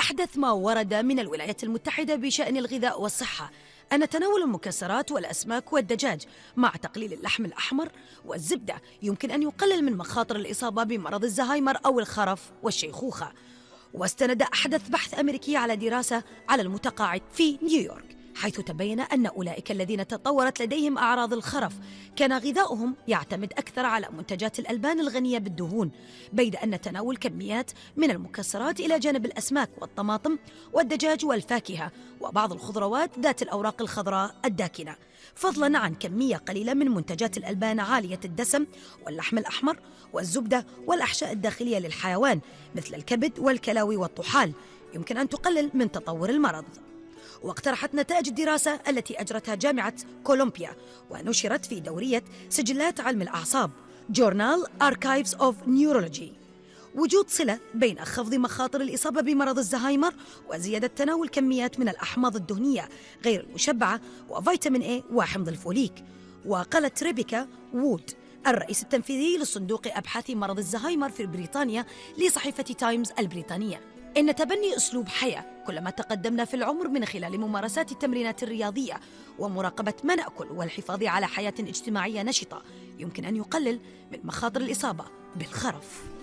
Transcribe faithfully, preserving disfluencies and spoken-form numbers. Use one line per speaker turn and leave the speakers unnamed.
أحدث ما ورد من الولايات المتحدة بشأن الغذاء والصحة أن تناول المكسرات والأسماك والدجاج مع تقليل اللحم الأحمر والزبدة يمكن أن يقلل من مخاطر الإصابة بمرض الزهايمر أو الخرف والشيخوخة. واستند أحدث بحث أمريكي على دراسة على المتقاعد في نيويورك، حيث تبين أن أولئك الذين تطورت لديهم أعراض الخرف كان غذاؤهم يعتمد أكثر على منتجات الألبان الغنية بالدهون، بيد أن تناول كميات من المكسرات إلى جانب الأسماك والطماطم والدجاج والفاكهة وبعض الخضروات ذات الأوراق الخضراء الداكنة، فضلاً عن كمية قليلة من منتجات الألبان عالية الدسم واللحم الأحمر والزبدة والأحشاء الداخلية للحيوان مثل الكبد والكلاوي والطحال، يمكن أن تقلل من تطور المرض. واقترحت نتائج الدراسة التي أجرتها جامعة كولومبيا ونشرت في دورية سجلات علم الأعصاب Journal Archives of Neurology وجود صلة بين خفض مخاطر الإصابة بمرض الزهايمر وزيادة تناول كميات من الأحماض الدهنية غير المشبعة وفيتامين إيه وحمض الفوليك. وقالت ريبيكا وود الرئيس التنفيذي لصندوق أبحاث مرض الزهايمر في بريطانيا لصحيفة تايمز البريطانية إن تبني أسلوب حياة كلما تقدمنا في العمر من خلال ممارسات التمرينات الرياضية ومراقبة ما نأكل والحفاظ على حياة اجتماعية نشطة يمكن أن يقلل من مخاطر الإصابة بالخرف.